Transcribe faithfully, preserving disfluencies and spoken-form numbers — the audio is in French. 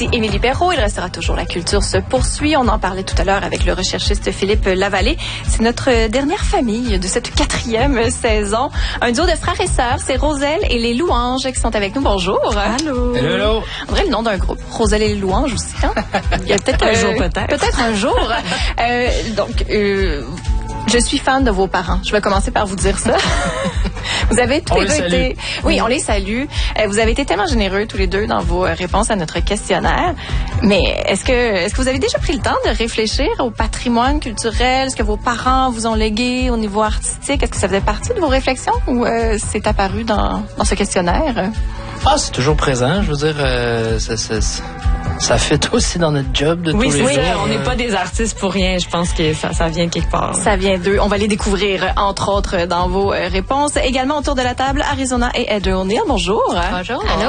Ici Émilie Perrault. Il restera toujours La Culture se poursuit. On en parlait tout à l'heure avec le recherchiste Philippe Lavallée. C'est notre dernière famille de cette quatrième saison. Un duo de frères et sœurs, c'est Roselle et les Louanges qui sont avec nous. Bonjour. Allô. Hello, hello. On dirait le nom d'un groupe. Roselle et les Louanges aussi. Hein? Il y a peut-être un euh, jour, peut-être. Peut-être un jour. euh, donc, euh, je suis fan de vos parents. Je vais commencer par vous dire ça. Vous avez tous on les les deux salue. été... Oui, on les salue. Euh, vous avez été tellement généreux tous les deux dans vos euh, réponses à notre questionnaire. Mais est-ce que, est-ce que vous avez déjà pris le temps de réfléchir au patrimoine culturel, ce que vos parents vous ont légué au niveau artistique? Est-ce que ça faisait partie de vos réflexions ou euh, c'est apparu dans, dans ce questionnaire? Ah, c'est toujours présent. Je veux dire, euh, ça, ça, ça, ça fait aussi dans notre job de Oui, tous les oui, jours. on n'est pas des artistes pour rien. Je pense que ça, ça vient quelque part. Ça vient d'eux. On va les découvrir, entre autres, dans vos euh, réponses. Également autour de la table, Arizona et Heather O'Neill. Bonjour. Bonjour. Allô.